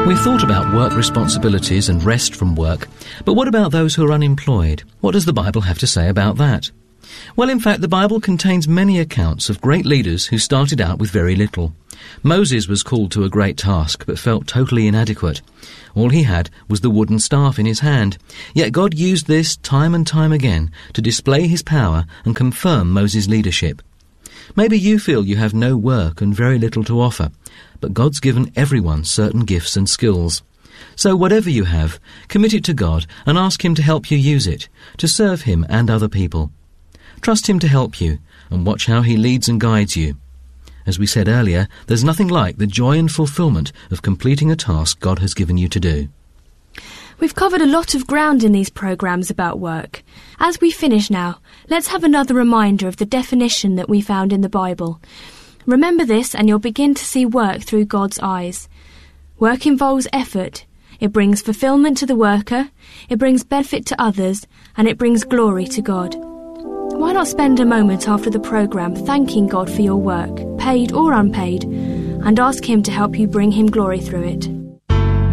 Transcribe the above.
We've thought about work responsibilities and rest from work, but what about those who are unemployed? What does the Bible have to say about that? Well, in fact, the Bible contains many accounts of great leaders who started out with very little. Moses was called to a great task, but felt totally inadequate. All he had was the wooden staff in his hand. Yet God used this time and time again to display his power and confirm Moses' leadership. Maybe you feel you have no work and very little to offer, but God's given everyone certain gifts and skills. So whatever you have, commit it to God and ask him to help you use it, to serve him and other people. Trust him to help you and watch how he leads and guides you. As we said earlier, there's nothing like the joy and fulfillment of completing a task God has given you to do. We've covered a lot of ground in these programmes about work. As we finish now, let's have another reminder of the definition that we found in the Bible. Remember this and you'll begin to see work through God's eyes. Work involves effort. It brings fulfilment to the worker, it brings benefit to others, and it brings glory to God. Why not spend a moment after the programme thanking God for your work, paid or unpaid, and ask him to help you bring him glory through it?